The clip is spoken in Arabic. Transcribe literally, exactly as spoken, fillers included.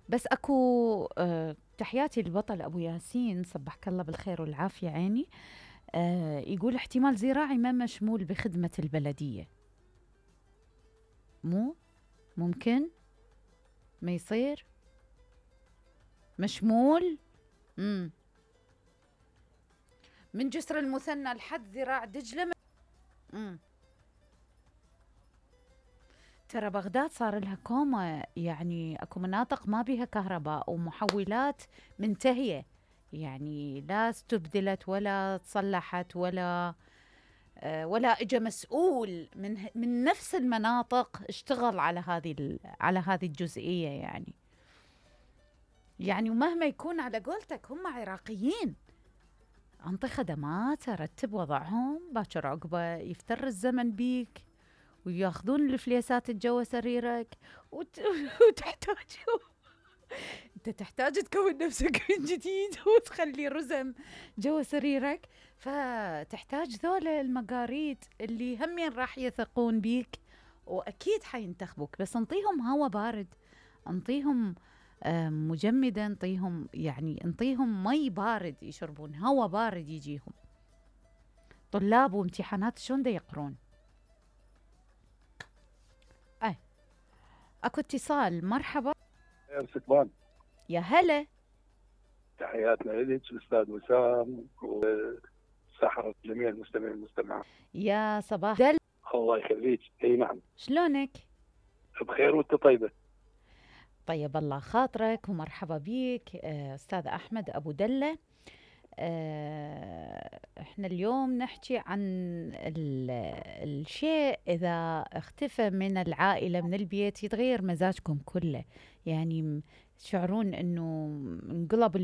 بس اكو آه تحياتي للبطل ابو ياسين، صبحك الله بالخير والعافيه عيني. آه يقول احتمال زراعي ما مشمول بخدمه البلديه. مو ممكن ما يصير مشمول. امم من جسر المثنى لحد ذراع دجله. امم ترى بغداد صار لها كوما، يعني اكو مناطق ما بيها كهرباء ومحولات منتهيه، يعني لا استبدلت ولا تصلحت ولا آه، ولا اجى مسؤول من من نفس المناطق اشتغل على هذه ال- على هذه الجزئيه يعني. يعني ومهما يكون على قولتك هم عراقيين، انطي خدمات رتب وضعهم باكر عقبه يفتر الزمن بيك وياخذون الفليسات الجو سريرك وت... وتحتاج انت تحتاج تكون نفسك من جديد وتخلي رزم جوا سريرك. فتحتاج ذولا المقاريد اللي همين راح يثقون بيك واكيد حينتخبوك، بس انطيهم هوا بارد، انطيهم آه، مجمدا، انطيهم يعني انطيهم مي بارد يشربون، هوا بارد يجيهم. طلاب وامتحانات شلون دا يقرون؟ اي اكو اتصال، مرحبا. يا استقبال. يا هلا. تحياتنا لك الاستاذ وسام وسحر جميع المستمعين والمستمعات. يا صباح دل، الله يخليك. اي نعم، شلونك؟ بخير وانت طيبه. طيب الله خاطرك ومرحبا بيك آه، أستاذ أحمد أبو دلة. آه، احنا اليوم نحكي عن ال- الشيء إذا اختفى من العائلة من البيت يتغير مزاجكم كله، يعني م- تشعرون أنه انقلب